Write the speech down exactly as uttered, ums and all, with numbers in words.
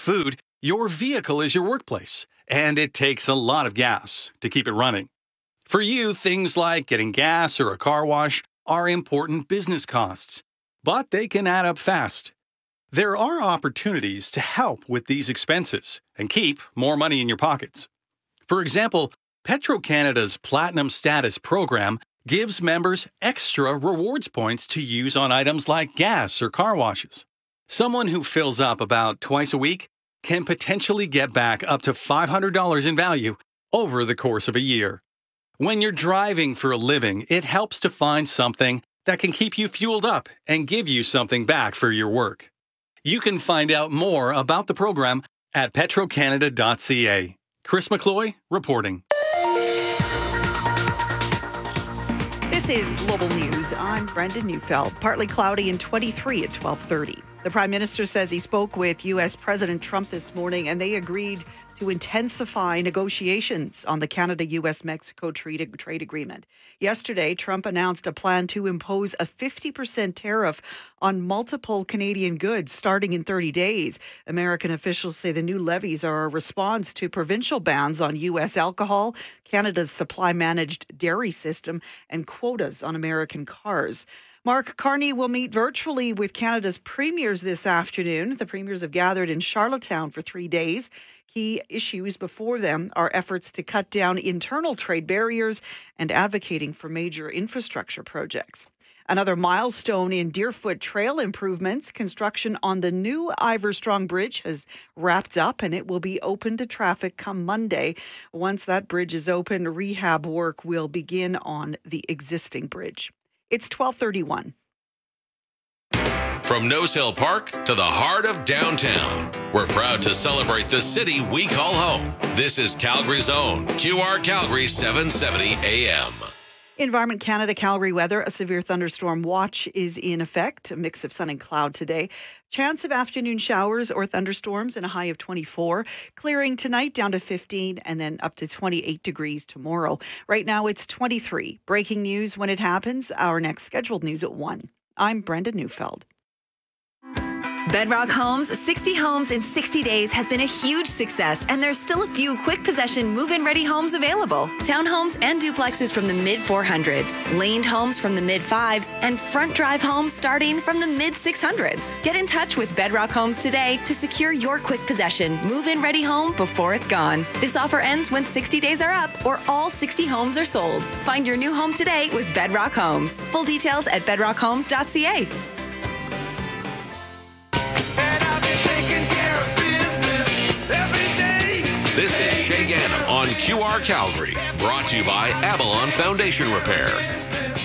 food, your vehicle is your workplace, and it takes a lot of gas to keep it running. For you, things like getting gas or a car wash are important business costs, but they can add up fast. There are opportunities to help with these expenses and keep more money in your pockets. For example, Petro-Canada's Platinum Status program gives members extra rewards points to use on items like gas or car washes. Someone who fills up about twice a week can potentially get back up to five hundred dollars in value over the course of a year. When you're driving for a living, it helps to find something that can keep you fueled up and give you something back for your work. You can find out more about the program at petro canada dot c a. Chris McCloy reporting. This is Global News. I'm Brenda Neufeld. Partly cloudy and twenty-three at twelve thirty. The Prime Minister says he spoke with U S President Trump this morning and they agreed to intensify negotiations on the Canada-U S Mexico trade, trade agreement. Yesterday, Trump announced a plan to impose a fifty percent tariff on multiple Canadian goods starting in thirty days. American officials say the new levies are a response to provincial bans on U S alcohol, Canada's supply-managed dairy system, and quotas on American cars. Mark Carney will meet virtually with Canada's premiers this afternoon. The premiers have gathered in Charlottetown for three days. Key issues before them are efforts to cut down internal trade barriers and advocating for major infrastructure projects. Another milestone in Deerfoot Trail improvements. Construction on the new Ivor Strong Bridge has wrapped up and it will be open to traffic come Monday. Once that bridge is open, rehab work will begin on the existing bridge. It's twelve thirty-one. From Nose Hill Park to the heart of downtown, we're proud to celebrate the city we call home. This is Calgary's own Q R Calgary seven seventy A M. Environment Canada Calgary weather. A severe thunderstorm watch is in effect. A mix of sun and cloud today. Chance of afternoon showers or thunderstorms and a high of twenty-four. Clearing tonight down to fifteen and then up to twenty-eight degrees tomorrow. Right now it's twenty-three. Breaking news when it happens. Our next scheduled news at one. I'm Brenda Neufeld. Bedrock Homes, sixty homes in sixty days has been a huge success, and there's still a few quick possession move-in ready homes available. Townhomes and duplexes from the mid four hundreds, laned homes from the mid fives, and front drive homes starting from the mid six hundreds. Get in touch with Bedrock Homes today to secure your quick possession move-in ready home before it's gone. This offer ends when sixty days are up or all sixty homes are sold. Find your new home today with Bedrock Homes. Full details at bedrock homes dot c a. This is Shay Gannon on Q R Calgary, brought to you by Avalon Foundation Repairs.